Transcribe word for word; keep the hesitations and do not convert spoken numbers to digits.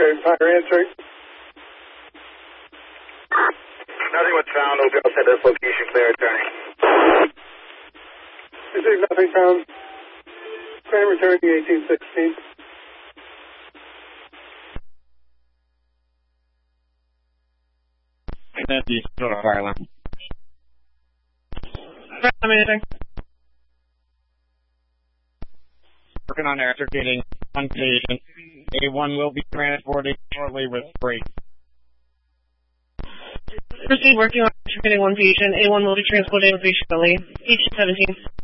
Military Fire answering. Nothing was found. O P L said this location clear, returning. Received nothing found. Grand returning eighteen sixteen. That's the total fire alarm. Amazing. Working on extricating one patient. A one will be transported shortly with freight. Proceed working on extricating one patient. A one will be transported with shortly. eighteen seventeen.